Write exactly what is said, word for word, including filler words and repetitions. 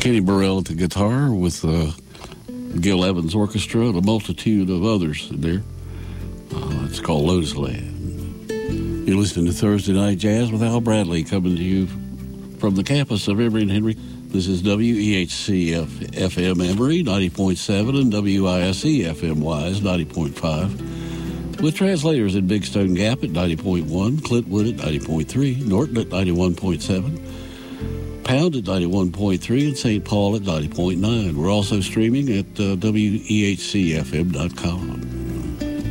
Kenny Burrell at the guitar with uh, Gil Evans Orchestra and a multitude of others in there. Uh, it's called Lotus Land. You're listening to Thursday Night Jazz with Al Bradley, coming to you from the campus of Emory and Henry. This is W E H C F M Emory ninety point seven and W I S E F M Wise ninety point five. With translators in Big Stone Gap at ninety point one, Clintwood at ninety point three, Norton at ninety-one point seven, Pound at ninety-one point three, and Saint Paul at ninety point nine. We're also streaming at uh, W E H C F M dot com.